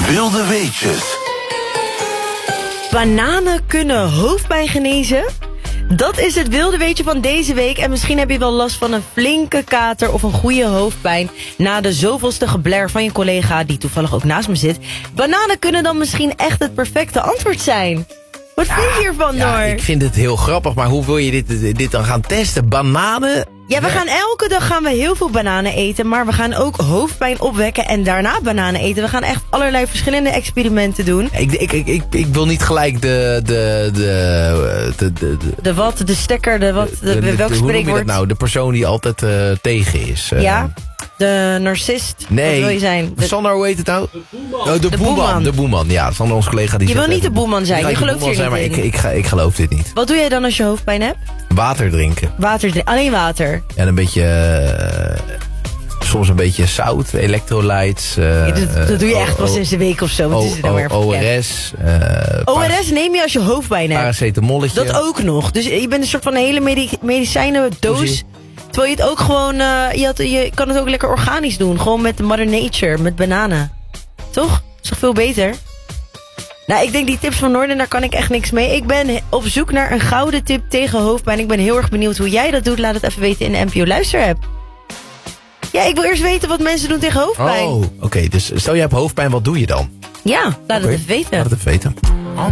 Wilde weetjes. Bananen kunnen hoofdpijn genezen? Dat is het wilde weetje van deze week. En misschien heb je wel last van een flinke kater of een goede hoofdpijn na de zoveelste gebler van je collega die toevallig ook naast me zit. Bananen kunnen dan misschien echt het perfecte antwoord zijn. Wat vind je hiervan, Noor? Ik vind het heel grappig, maar hoe wil je dit dan gaan testen? Bananen? Ja, elke dag heel veel bananen eten, maar we gaan ook hoofdpijn opwekken en daarna bananen eten. We gaan echt allerlei verschillende experimenten doen. Ik wil niet gelijk welk spreekwoord? Hoe noem je dat nou? De persoon die altijd tegen is. Ja, de narcist. Nee, wat wil je zijn? Sander, hoe heet het nou? De boeman. De boeman, ja. Sander, onze collega. Die je wil niet de boeman zijn, je gelooft hier niet in. Ik geloof dit niet. Wat doe jij dan als je hoofdpijn hebt? Water drinken. Alleen water? En een beetje... soms een beetje zout, electrolytes. Dat doe je echt pas sinds een week of zo. Wat is het nou weer ORS. ORS neem je als je hoofdpijn hebt. Paracetamolletje. Dat ook nog. Dus je bent een soort van een hele medicijnendoos. Terwijl je het ook gewoon... je kan het ook lekker organisch doen. Gewoon met Mother Nature, met bananen. Toch? Dat is toch veel beter? Nou, ik denk die tips van Noorden, daar kan ik echt niks mee. Ik ben op zoek naar een gouden tip tegen hoofdpijn. Ik ben heel erg benieuwd hoe jij dat doet. Laat het even weten in de NPO Luister-app. Ja, ik wil eerst weten wat mensen doen tegen hoofdpijn. Oké. Dus stel je hebt hoofdpijn, wat doe je dan? Ja, laat het even weten. Laat het even weten.